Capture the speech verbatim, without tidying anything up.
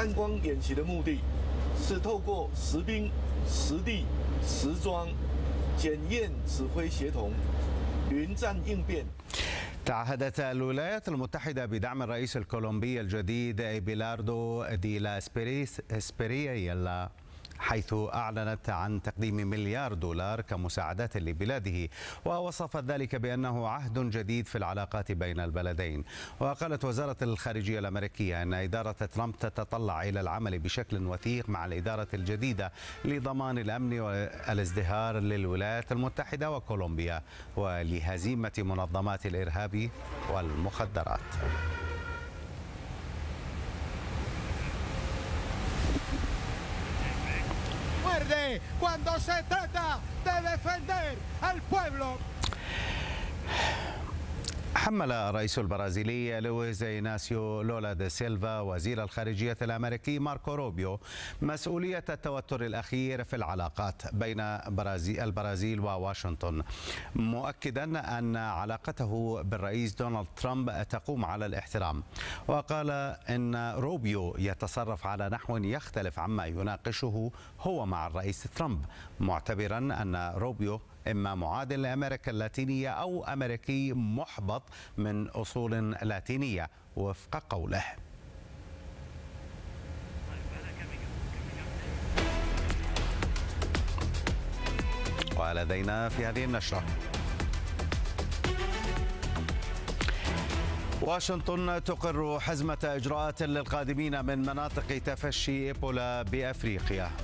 探光演习的目的是透过实兵、实地、实装检验、指挥协同、临战应变。 تعهدت الولايات المتحدة بدعم الرئيس الكولومبي الجديد إبيلاردو دي لا إسبرييلا، حيث أعلنت عن تقديم مليار دولار كمساعدات لبلاده، ووصفت ذلك بأنه عهد جديد في العلاقات بين البلدين. وقالت وزارة الخارجية الأمريكية أن إدارة ترامب تتطلع إلى العمل بشكل وثيق مع الإدارة الجديدة لضمان الأمن والازدهار للولايات المتحدة وكولومبيا ولهزيمة منظمات الإرهاب والمخدرات. Cuando se trata de defender al pueblo. حمل الرئيس البرازيلي لويس إيناسيو لولا دا سيلفا وزير الخارجية الأمريكي ماركو روبيو مسؤولية التوتر الأخير في العلاقات بين البرازيل وواشنطن، مؤكدا أن علاقته بالرئيس دونالد ترامب تقوم على الاحترام. وقال إن روبيو يتصرف على نحو يختلف عما يناقشه هو مع الرئيس ترامب، معتبرا أن روبيو إما معادل لأمريكا اللاتينية أو أمريكي محبط من أصول لاتينية وفق قوله. ولدينا في هذه النشرة: واشنطن تقر حزمة إجراءات للقادمين من مناطق تفشي إيبولا بأفريقيا.